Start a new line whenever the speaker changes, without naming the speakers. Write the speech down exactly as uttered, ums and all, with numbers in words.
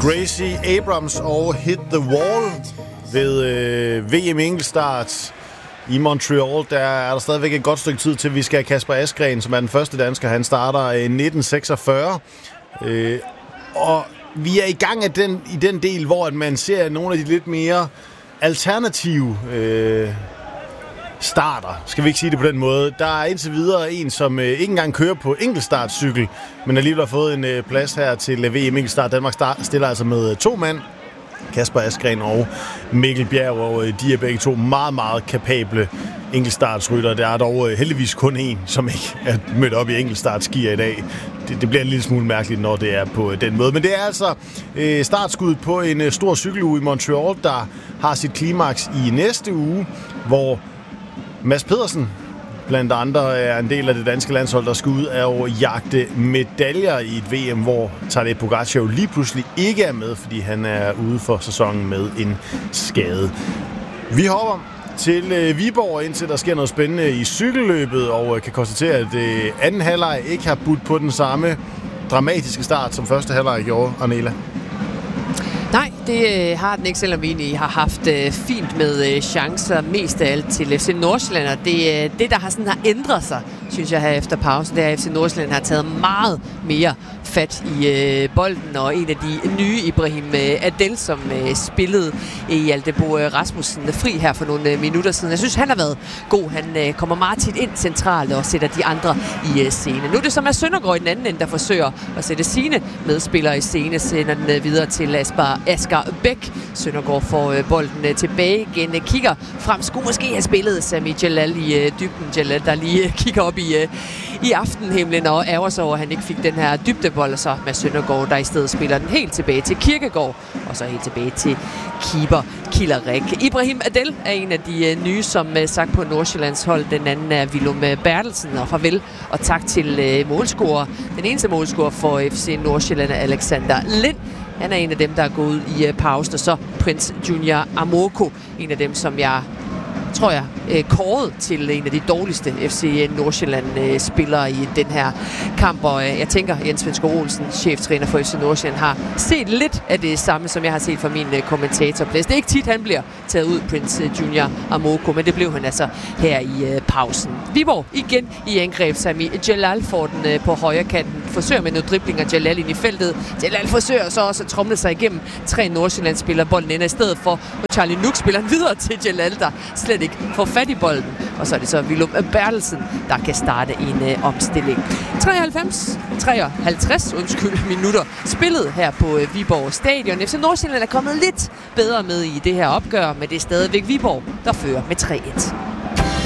Gracie Abrams og Hit the Wall ved øh, V M enkeltstart i Montreal. Der er der stadigvæk et godt stykke tid til, vi skal have Kasper Asgreen, som er den første dansker. Han starter i nitten seksogfyrre. Øh, og vi er i gang af den, i den del, hvor at man ser nogle af de lidt mere alternative øh, starter. Skal vi ikke sige det på den måde? Der er indtil videre en, som øh, ikke engang kører på enkeltstartcykel, men alligevel har fået en øh, plads her til V M enkeltstart. Danmark start, stiller altså med to mand. Kasper Asgreen og Mikkel Bjerg, og de er begge to meget, meget kapable enkeltstartsrytter. Der er dog heldigvis kun en, som ikke er mødt op i enkeltstartskier i dag. Det, det bliver en lille smule mærkeligt, når det er på den måde. Men det er altså øh, startskud på en øh, stor cykeluge i Montreal, der har sit klimaks i næste uge, hvor Mads Pedersen blandt andre er en del af det danske landshold, der skal ud og jagte medaljer i et V M, hvor Tadej Pogačar lige pludselig ikke er med, fordi han er ude for sæsonen med en skade. Vi hopper til øh, Viborg, indtil der sker noget spændende i cykelløbet, og øh, kan konstatere, at øh, anden halvleg ikke har budt på den samme dramatiske start, som første halvleg gjorde, Arnela.
Nej, det øh, har den ikke, selvom vi egentlig har haft øh, fint med øh, chancer, mest af alt til F C Nordsjælland. Og det, øh, det, der har, sådan, har ændret sig, synes jeg, her efter pausen, det er, at F C Nordsjælland har taget meget mere fat i øh, bolden, og en af de nye, Ibrahim øh, Adel, som øh, spillede i Hjalte Boe Rasmussen fri her for nogle øh, minutter siden. Jeg synes, han har været god. Han øh, kommer meget tit ind centralt og sætter de andre i øh, scene. Nu er det som er Søndergaard i den anden ende, der forsøger at sætte sine medspillere i scene, sender den øh, videre til Asper, Asger Bæk. Søndergaard får øh, bolden øh, tilbage igen, øh, kigger frem, skulle måske have spillet Sami Jalal i øh, dybden. Jalal, der lige øh, kigger op i, øh, i aftenhimlen og ærger sig over, at han ikke fik den her dybdebold, og så med Søndergaard, der i stedet spiller den helt tilbage til Kirkegaard, og så helt tilbage til keeper Killarik. Ibrahim Adel er en af de uh, nye, som uh, sagt på Nordsjællands hold. Den anden er Willum Bertelsen, og farvel og tak til uh, målscorer. Den eneste målscorer for F C Nordsjælland er Alexander Lind. Han er en af dem, der er gået i uh, pausen, og så Prince Junior Amoko, en af dem, som jeg tror jeg, øh, kåret til en af de dårligste F C Nordsjælland-spillere øh, i den her kamp. Og øh, jeg tænker, Jens Svendskov Olsen, cheftræner for F C Nordsjælland, har set lidt af det samme, som jeg har set fra min øh, kommentatorplads. Det er ikke tit, han bliver taget ud, Prince Junior Amoko, men det blev han altså her i øh, pausen. Viborg igen i angreb. Sami Jalal får den øh, på højre kanten. Forsøger med noget dribling af Jalal ind i feltet. Jalal forsøger så også at tromle sig igennem tre Nordsjælland-spillere. Bolden ender i stedet for, og Charlie Nuk spiller videre til Jalal, der slet ikke får fat i bolden. Og så er det så Willum Bertelsen, der kan starte en øh, omstilling. treoghalvfems, treoghalvtreds undskyld, minutter spillet her på øh, Viborg Stadion. F C Nordsjælland er kommet lidt bedre med i det her opgør, men det er stadigvæk Viborg, der fører med tre et.